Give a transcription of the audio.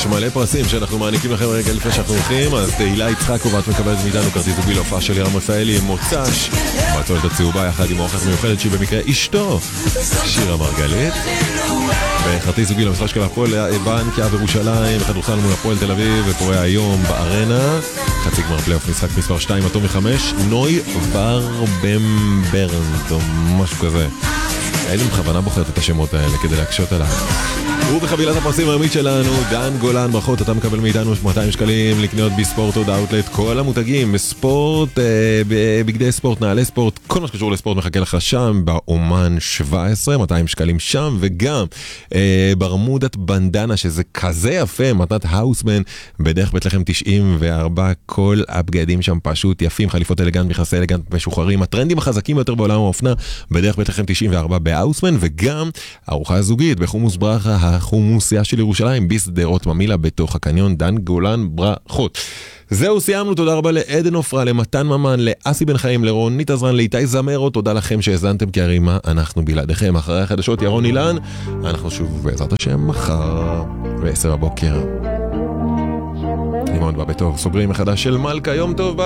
יש מלא פרסים שאנחנו מעניקים לכם רגע לפני שאנחנו הולכים. אז תהילה יצחק ואת מקבלת מאיתנו כרטיס זוגי להופעה של ירם רפאלי עם מוצ"ש בצולת הצהובה יחד עם אורחת מיוחדת שהיא במקרה אשתו שירה מרגלית, וכרטיס זוגי למשחק של הפועל בנק יהב ירושלים בכדורסל מול הפועל תל אביב וקורה היום בארנה, חצי גמר פלייאוף משחק מספר 2 עד תום 5 נוי ורבמברנט או משהו כזה. הייתי בכוונה בוחרת את השמות האלה כדי להקשות עליו. ובחבילת הפרסים היומית שלנו דן גולן, ברכות, אתה מקבל מאיתנו 200 שקלים לקניות בספורט עוד אאוטלט, כל המותגים בספורט, בגדי ספורט, נעלי ספורט, כל מה שקשור לספורט מחכה לך שם באומן 17, 200 שקלים שם, וגם ברמודת בנדנה שזה כזה יפה, מתנת האוסמן בדרך בית לחם 94, כל הבגדים שם פשוט יפים, חליפות אלגנט, מכנסי אלגנט משוחררים, הטרנדים החזקים יותר בעולם האופנה בדרך בית לחם 94 בהאוסמן, וגם ארוחה הזוגית בחומוס ברכה, החומוסיה של ירושלים בשדרות ממילה בתוך הקניון. דן גולן, ברכות. זהו, סיימנו. תודה רבה לעדן אופרה, למתן ממן, לאסי בן חיים, לרונית עזרן, לאיתי זמרו. תודה לכם שהזנתם, כי הרי מה אנחנו בלעדיכם. אחרי החדשות ירון אילן, אנחנו שוב בעזרת השם מחר ב-10 בבוקר. לימון בא בטוב, סוגרים מחדש של מלכה, יום טוב.